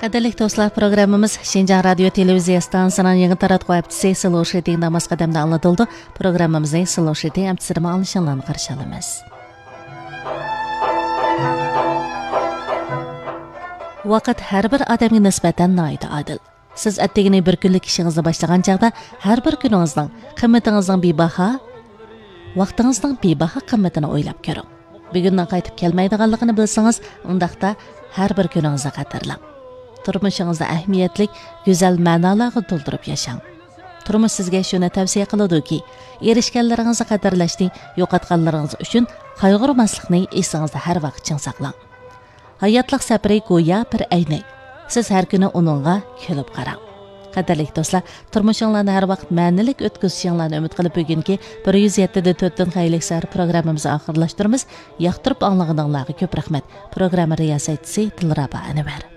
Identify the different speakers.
Speaker 1: Qadirlik dostlar, programımız Şinjan Radyo Televiziya stansiyasının yeni taratqı əptisi Sılo Şeting namaz qədəmdə anlatıldı. Programımızı Sılo Şeting əptisini alışanlarını qarşılamız. Vaqt hər bir adamga nisbatan nayda adil. Siz attigini bir kunlik işingizni başlagan chaqda har bir kuningizning qimmatingizning bebaho, vaqtingizning bebaho qimmatini o'ylab ko'ring. Bugundan qaytib kelmaydiganligini bilsangiz, undaqda har bir kuningizni qadrlang. Turmushingizda ahamiyatli, go'zal ma'nolarga to'ldirib yashang. Turmush sizga shuni tavsiya qiladiki, erishganlaringizni qadrlashni, yo'qotganlaringiz uchun qayg'urmaslikni esingizda har vaqt saqlang. Hayotlik safari go'yo bir aynak. Siz har kuni uningga kulib qarang. Qadirlik do'stlar, turmushingizda har vaqt ma'nilik o'tkazishinglarni umid qilib bugungi 107.4 xayrlik sar programmamizni oxirlashtiramiz. Yoqtirib anglaganlarga ko'p rahmat. Programma riyosatchisi Dilrabo Anvar.